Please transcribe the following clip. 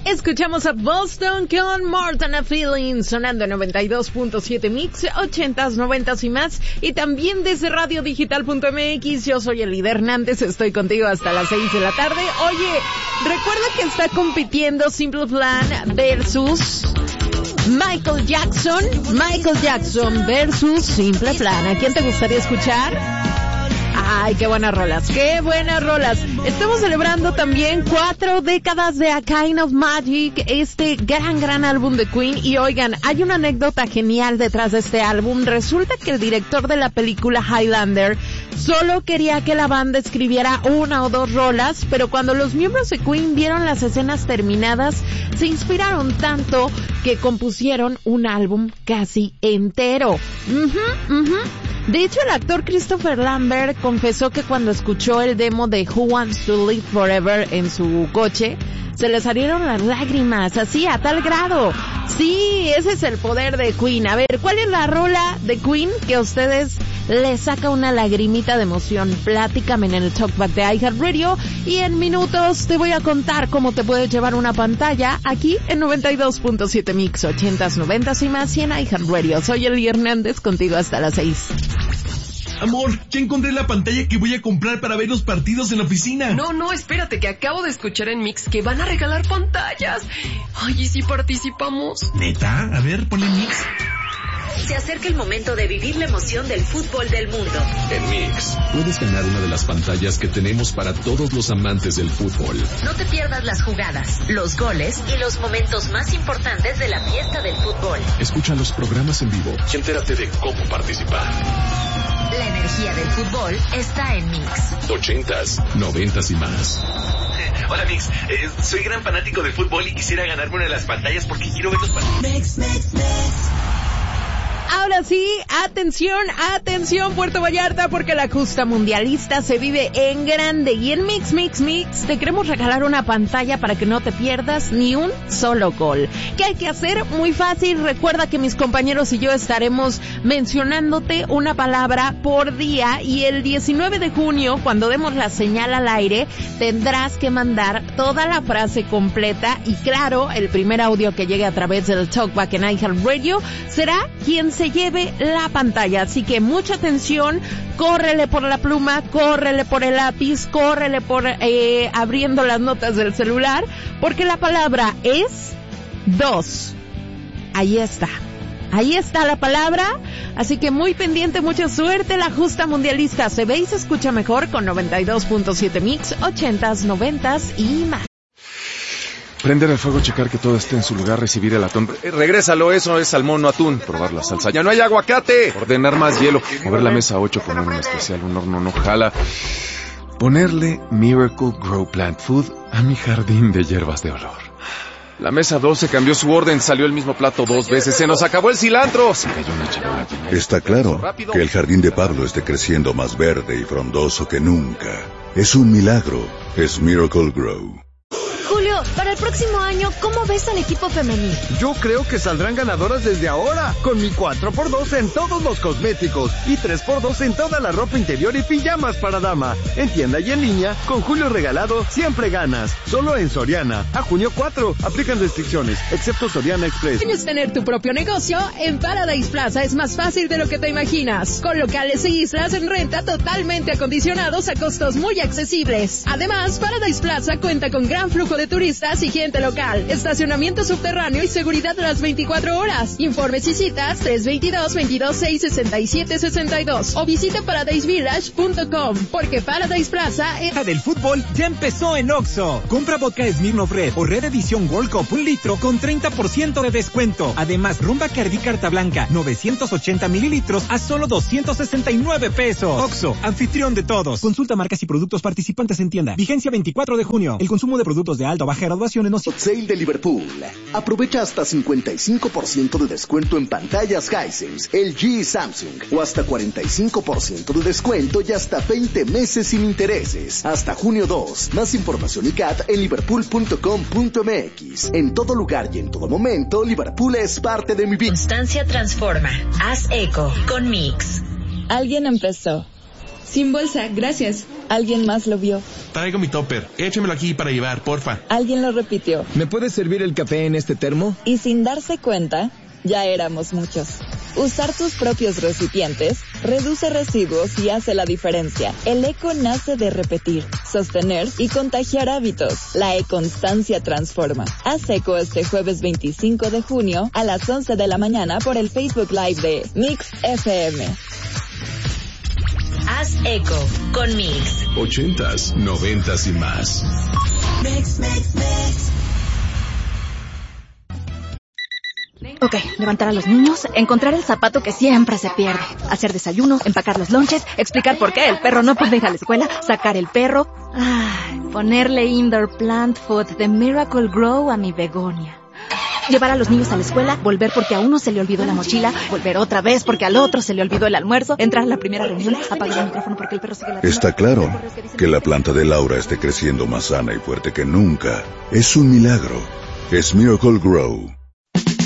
Escuchamos a Boston con More Than a Feeling, sonando 92.7 Mix, 80s, 90s y más, y también desde radiodigital.mx. Yo soy Elida Hernández, estoy contigo hasta las 6 de la tarde. Oye, recuerda que está compitiendo Simple Plan versus Michael Jackson versus Simple Plan. ¿A quién te gustaría escuchar? Ay, qué buenas rolas. Estamos celebrando también 4 décadas de A Kind of Magic, este gran álbum de Queen. Y oigan, hay una anécdota genial detrás de este álbum. Resulta que el director de la película Highlander solo quería que la banda escribiera 1 o 2 rolas, pero cuando los miembros de Queen vieron las escenas terminadas, se inspiraron tanto que compusieron un álbum casi entero. De hecho, el actor Christopher Lambert confesó que cuando escuchó el demo de Who Wants to Live Forever en su coche, se le salieron las lágrimas, así a tal grado. Sí, ese es el poder de Queen. A ver, ¿cuál es la rola de Queen que a ustedes les saca una lagrimita de emoción? Platícame en el Talkback de iHeartRadio y en minutos te voy a contar cómo te puedes llevar una pantalla aquí en 92.7 Mix, 80s, 90s y más y en iHeartRadio. Soy Eli Hernández, contigo hasta las 6. Amor, ya encontré la pantalla que voy a comprar para ver los partidos en la oficina. No, espérate, que acabo de escuchar en Mix que van a regalar pantallas. Ay, ¿y si participamos? ¿Neta? A ver, ponle Mix. Se acerca el momento de vivir la emoción del fútbol del mundo. En Mix, puedes ganar una de las pantallas que tenemos para todos los amantes del fútbol. No te pierdas las jugadas, los goles y los momentos más importantes de la fiesta del fútbol. Escucha los programas en vivo y entérate de cómo participar. La energía del fútbol está en Mix. 80s, 90s y más. Hola Mix, soy gran fanático del fútbol y quisiera ganarme una de las pantallas porque quiero ver los partidos. Mix. Ahora sí, atención Puerto Vallarta, porque la justa mundialista se vive en grande y en Mix te queremos regalar una pantalla para que no te pierdas ni un solo gol. ¿Qué hay que hacer? Muy fácil, recuerda que mis compañeros y yo estaremos mencionándote una palabra por día y el 19 de junio, cuando demos la señal al aire, tendrás que mandar toda la frase completa y claro, el primer audio que llegue a través del Talkback en iHeartRadio será quien se lleve la pantalla, así que mucha atención, córrele por la pluma, córrele por el lápiz, córrele por abriendo las notas del celular, porque la palabra es 2. Ahí está la palabra, así que muy pendiente, mucha suerte. La justa mundialista se ve y se escucha mejor con 92.7 Mix, 80s, 90s y más. Prender el fuego, checar que todo esté en su lugar, recibir el atún. Regrésalo, eso es salmón, no atún. Probar la salsa, ya no hay aguacate. Ordenar más hielo. Mover la mesa 8, poner un especial, un horno no jala. Ponerle Miracle Grow Plant Food a mi jardín de hierbas de olor. La mesa 12 cambió su orden, salió el mismo plato 2 veces. Se nos acabó el cilantro. Se cayó una charola. Está claro que el jardín de Pablo esté creciendo más verde y frondoso que nunca. Es un milagro. Es Miracle Grow. Julio, para el próximo año, ¿cómo ves al equipo femenil? Yo creo que saldrán ganadoras desde ahora, con mi 4x2 en todos los cosméticos y 3x2 en toda la ropa interior y pijamas para dama. En tienda y en línea, con Julio regalado, siempre ganas. Solo en Soriana. A junio 4, aplican restricciones, excepto Soriana Express. ¿Quieres tener tu propio negocio? En Paradise Plaza es más fácil de lo que te imaginas. Con locales e islas en renta totalmente acondicionados a costos muy accesibles. Además, Paradise Plaza cuenta con gran flujo de turistas y gente local, estacionamiento subterráneo y seguridad las 24 horas. Informes y citas 322-226-6762 o visita paradisevillage.com, porque Paradise Plaza es... del fútbol ya empezó en Oxxo. Compra vodka Smirnoff Red o Red Edición Gold Cup 1 litro con 30% de descuento. Además, Rum Bacardí Carta Blanca 980 mililitros a solo 269 pesos. Oxxo, anfitrión de todos. Consulta marcas y productos participantes en tienda. Vigencia 24 de junio. El consumo de productos de alta o baja graduación en Hot Sale de Liverpool. Aprovecha hasta 55% de descuento en pantallas Hisense, LG y Samsung, o hasta 45% de descuento y hasta 20 meses sin intereses. Hasta junio 2. Más información y CAT en liverpool.com.mx. En todo lugar y en todo momento, Liverpool es parte de mi vida. Constancia transforma. Haz eco con Mix. Alguien empezó. Sin bolsa, gracias. Alguien más lo vio. Traigo mi topper. Échamelo aquí para llevar, porfa. Alguien lo repitió. ¿Me puedes servir el café en este termo? Y sin darse cuenta, ya éramos muchos. Usar tus propios recipientes reduce residuos y hace la diferencia. El eco nace de repetir, sostener y contagiar hábitos. La e-constancia transforma. Haz eco este jueves 25 de junio a las 11 de la mañana por el Facebook Live de Mix FM. Haz eco con Mix. 80s, 90s y más. Mix. Ok, levantar a los niños, encontrar el zapato que siempre se pierde, hacer desayuno, empacar los lonches, explicar por qué el perro no puede ir a la escuela, sacar el perro, ponerle indoor plant food de Miracle Grow a mi begonia. Llevar a los niños a la escuela, volver porque a uno se le olvidó la mochila, volver otra vez porque al otro se le olvidó el almuerzo, entrar a la primera reunión, apagar el micrófono porque el perro sigue la... Está claro que la planta de Laura esté creciendo más sana y fuerte que nunca. Es un milagro. Es Miracle Grow.